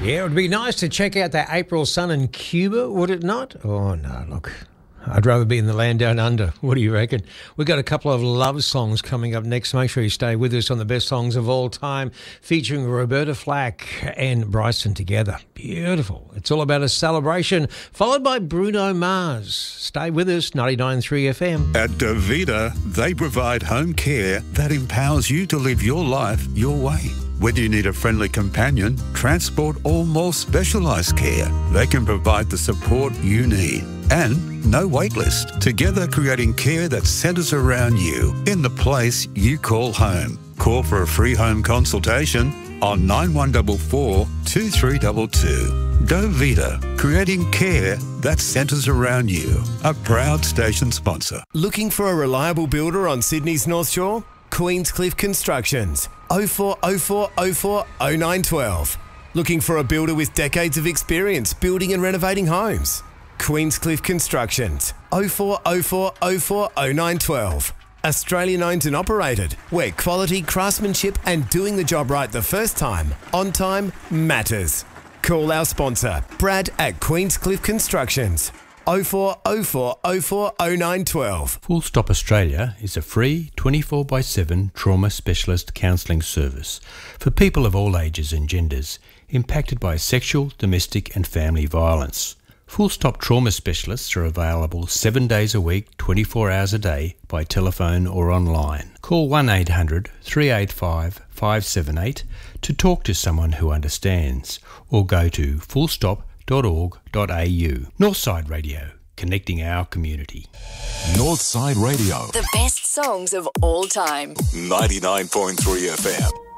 Yeah, it would be nice to check out that April sun in Cuba, would it not? Oh, no, look, I'd rather be in the land down under. What do you reckon? We've got a couple of love songs coming up next. Make sure you stay with us on the best songs of all time, featuring Roberta Flack and Bryson together. Beautiful. It's all about a celebration, followed by Bruno Mars. Stay with us, 99.3 FM. At Davita, they provide home care that empowers you to live your life your way. Whether you need a friendly companion, transport or more specialised care, they can provide the support you need. And no wait list. Together creating care that centres around you in the place you call home. Call for a free home consultation on 9144 2322. Davita, creating care that centres around you. A proud station sponsor. Looking for a reliable builder on Sydney's North Shore? Queenscliff Constructions. 0404 04 0912. Looking for a builder with decades of experience building and renovating homes? Queenscliff Constructions. 0404 04 0912. Australian owned and operated, where quality, craftsmanship and doing the job right the first time, on time, matters. Call our sponsor, Brad at Queenscliff Constructions. 0404 04 0912. Full Stop Australia is a free 24/7 trauma specialist counselling service for people of all ages and genders impacted by sexual, domestic and family violence. Full Stop trauma specialists are available 7 days a week, 24 hours a day by telephone or online. Call 1800 385 578 to talk to someone who understands, or go to fullstop.org.au. Northside Radio, connecting our community. Northside Radio. The best songs of all time. 99.3 FM.